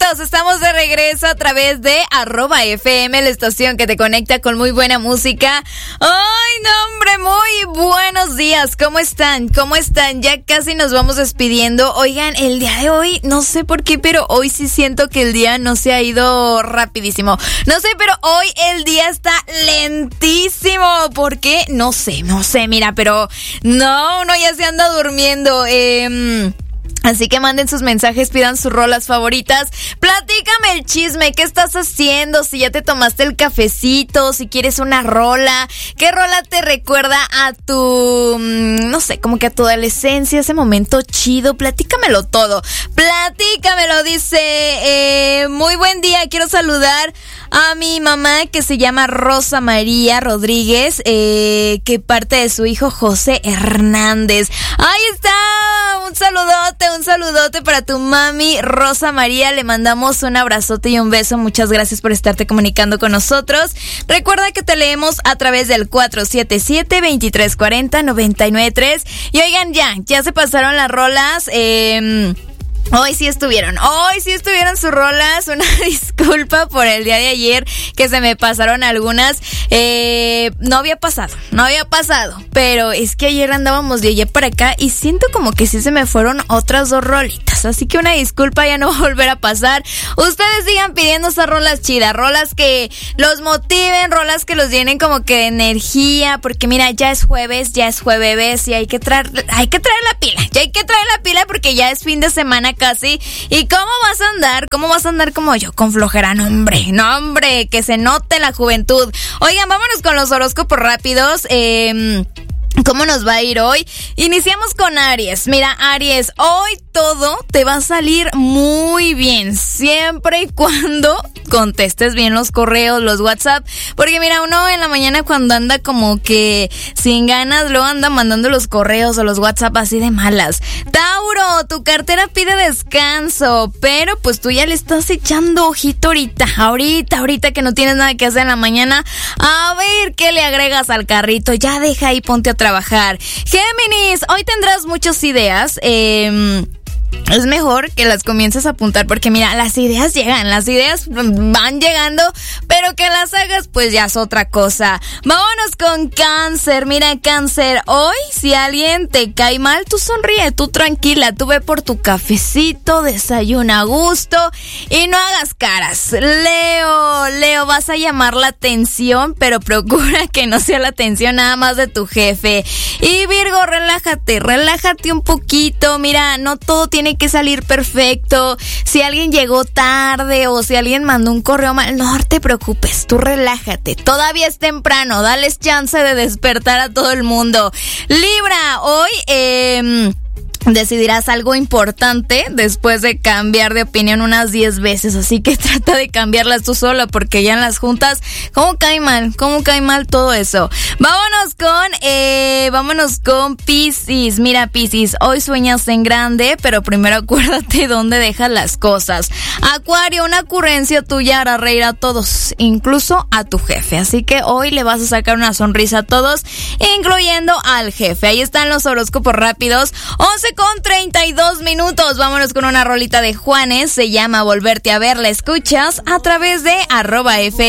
minutitos, estamos de regreso a través de @FM, la estación que te conecta con muy buena música. ¡Ay, no, hombre! Muy buenos días, ¿cómo están? ¿Cómo están? Ya casi nos vamos despidiendo. Oigan, el día de hoy, no sé por qué, pero hoy sí siento que el día no se ha ido rapidísimo. No sé, pero hoy el día está lentísimo. ¿Por qué? No sé, mira, pero no, uno ya se anda durmiendo. Así que manden sus mensajes, pidan sus rolas favoritas. Platícame el chisme, ¿qué estás haciendo? Si ya te tomaste el cafecito, si quieres una rola. ¿Qué rola te recuerda a tu, no sé, como que a tu adolescencia, ese momento chido? Platícamelo todo. Platícamelo, dice, muy buen día, quiero saludar a mi mamá que se llama Rosa María Rodríguez, que parte de su hijo José Hernández. Ahí está, un saludote para tu mami Rosa María. Le mandamos un abrazote y un beso. Muchas gracias por estarte comunicando con nosotros. Recuerda que te leemos a través del 477-2340-993. Y oigan, ya se pasaron las rolas. Hoy sí estuvieron sus rolas. Una disculpa por el día de ayer que se me pasaron algunas. No había pasado, pero es que ayer andábamos de allá para acá y siento como que sí se me fueron otras dos rolitas, así que una disculpa, ya no va a volver a pasar. Ustedes sigan pidiendo esas rolas chidas, rolas que los motiven, rolas que los llenen como que de energía, porque mira, ya es jueves y hay que traer la pila, porque ya es fin de semana casi. ¿Y cómo vas a andar como yo? Con flojera, no hombre, que se note la juventud. Oigan, vámonos con los horóscopos rápidos. ¿Cómo nos va a ir hoy? Iniciamos con Aries. Mira, Aries, hoy todo te va a salir muy bien, siempre y cuando contestes bien los correos, los WhatsApp, porque mira, uno en la mañana cuando anda como que sin ganas, luego anda mandando los correos o los WhatsApp así de malas. Tauro, tu cartera pide descanso, pero pues tú ya le estás echando ojito ahorita que no tienes nada que hacer en la mañana, a ver qué le agregas al carrito, ya deja ahí, ponte a trabajar. Géminis, hoy tendrás muchas ideas, es mejor que las comiences a apuntar porque mira, las ideas van llegando, pero que las hagas pues ya es otra cosa. Vámonos con Cáncer. Mira, Cáncer, hoy si alguien te cae mal, tú sonríe, tú tranquila, tú ve por tu cafecito, desayuna a gusto y no hagas caras. Leo, vas a llamar la atención, pero procura que no sea la atención nada más de tu jefe. Y Virgo, relájate un poquito, mira, no todo tiene que salir perfecto. Si alguien llegó tarde o si alguien mandó un correo mal, no te preocupes, tú relájate, todavía es temprano, dales chance de despertar a todo el mundo. Libra, hoy decidirás algo importante después de cambiar de opinión unas 10 veces, así que trata de cambiarlas tú sola porque ya en las juntas, ¿cómo cae mal todo eso? Vámonos con Piscis. Mira, Piscis, hoy sueñas en grande, pero primero acuérdate dónde dejas las cosas. Acuario, una ocurrencia tuya hará reír a todos, incluso a tu jefe, así que hoy le vas a sacar una sonrisa a todos, incluyendo al jefe. Ahí están los horóscopos rápidos. 11:32. Vámonos con una rolita de Juanes, se llama Volverte a ver. La escuchas a través de @FM.